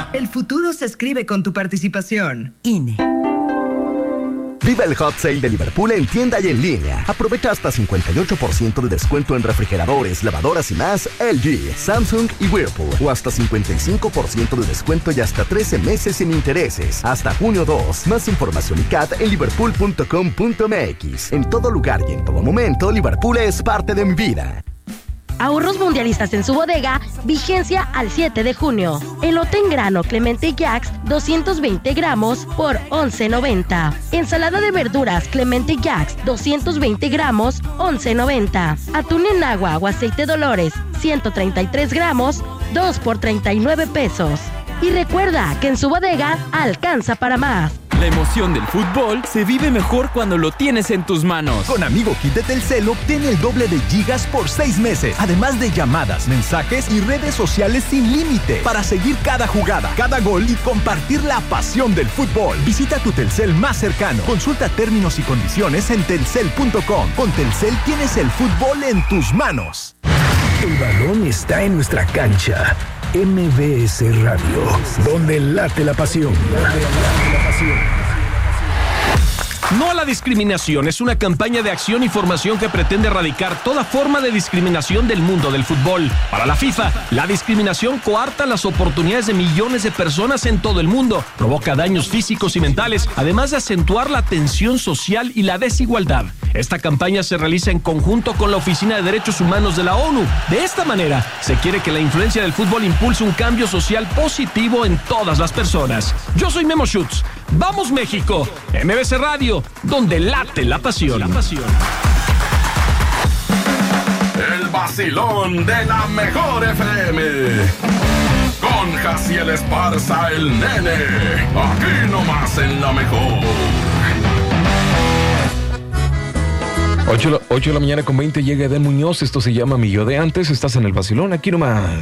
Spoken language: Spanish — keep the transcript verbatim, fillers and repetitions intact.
El futuro se escribe con tu participación. I N E. Viva el Hot Sale de Liverpool en tienda y en línea. Aprovecha hasta cincuenta y ocho por ciento de descuento en refrigeradores, lavadoras y más L G, Samsung y Whirlpool. O hasta cincuenta y cinco por ciento de descuento y hasta trece meses sin intereses. Hasta junio dos. Más información y C A T en liverpool punto com punto m x. En todo lugar y en todo momento, Liverpool es parte de mi vida. Ahorros mundialistas en su bodega, vigencia al siete de junio. Elote en grano Clemente Jax, doscientos veinte gramos por once noventa. Ensalada de verduras Clemente Jax, doscientos veinte gramos, once noventa. Atún en agua o aceite Dolores, ciento treinta y tres gramos, dos por treinta y nueve pesos. Y recuerda que en su bodega alcanza para más. La emoción del fútbol se vive mejor cuando lo tienes en tus manos. Con Amigo Kit de Telcel obtén el doble de gigas por seis meses, además de llamadas, mensajes y redes sociales sin límite para seguir cada jugada, cada gol y compartir la pasión del fútbol. Visita tu Telcel más cercano. Consulta términos y condiciones en telcel punto com. Con Telcel tienes el fútbol en tus manos. El balón está en nuestra cancha. M B S Radio, donde late la pasión. No a la discriminación es una campaña de acción y formación que pretende erradicar toda forma de discriminación del mundo del fútbol. Para la FIFA, la discriminación coarta las oportunidades de millones de personas en todo el mundo, provoca daños físicos y mentales, además de acentuar la tensión social y la desigualdad. Esta campaña se realiza en conjunto con la Oficina de Derechos Humanos de la ONU. De esta manera, se quiere que la influencia del fútbol impulse un cambio social positivo en todas las personas. Yo soy Memo Schutz. ¡Vamos México! M B C Radio, donde late la pasión. La pasión. El vacilón de la mejor F M. Con Jaciel Esparza, el nene. Aquí nomás en la mejor. ocho de la mañana con veinte llega Eden Muñoz. Esto se llama Mi Yo de Antes. Estás en el vacilón, aquí nomás.